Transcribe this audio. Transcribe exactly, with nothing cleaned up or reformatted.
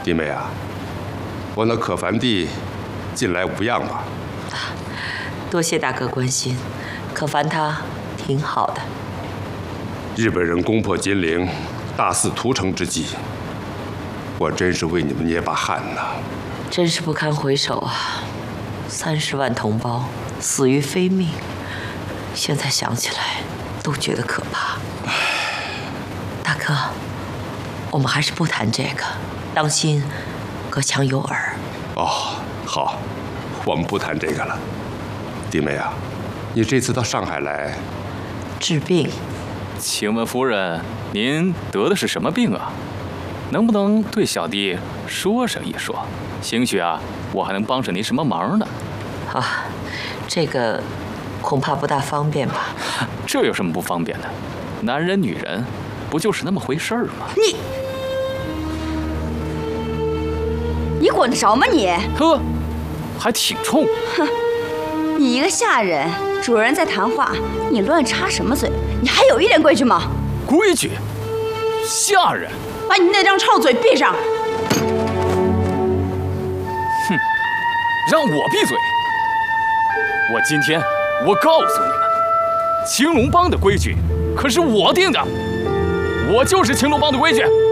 弟妹啊，我那可凡弟近来无恙吧？ 多谢大哥关心，可凡他挺好的。 日本人攻破金陵，大肆屠城之际，我真是为你们捏把汗呐！ 真是不堪回首啊！三十万同胞死于非命，现在想起来都觉得可怕。大哥，我们还是不谈这个，当心隔墙有耳。 哦，好，我们不谈这个了。弟妹啊，你这次到上海来治病。 请问夫人，您得的是什么病啊？能不能对小弟说上一说？兴许啊，我还能帮上您什么忙呢？ 啊，这个恐怕不大方便吧？ 这有什么不方便的？男人女人，不就是那么回事儿吗？ 你，你滚得着吗你？ 呵，还挺冲。 哼，你一个下人，主人在谈话，你乱插什么嘴？你还有一点规矩吗？ 规矩？下人！ 把你那张臭嘴闭上！ 哼，让我闭嘴！我今天我告诉你们，青龙帮的规矩可是我定的，我就是青龙帮的规矩。